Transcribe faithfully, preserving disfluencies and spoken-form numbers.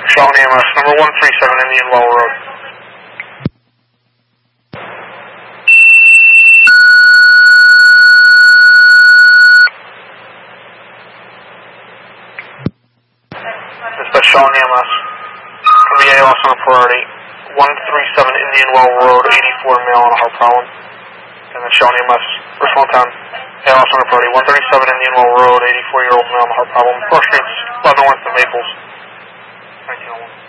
Shawn E M S, number one three seven Indian Well Road. Dispatch Shawn E M S. From the A L S on a priority. one three seven Indian Well Road, eighty-four male on a heart problem. And then Shawn E M S, Bristol ten. A L S on a priority. one thirty-seven Indian Well Road, eighty-four year old male on a heart problem. Park Streets, eleven West of Maples. nineteen oh one.